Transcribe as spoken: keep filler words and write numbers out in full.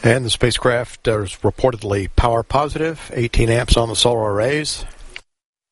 And the spacecraft is reportedly power positive, eighteen amps on the solar arrays.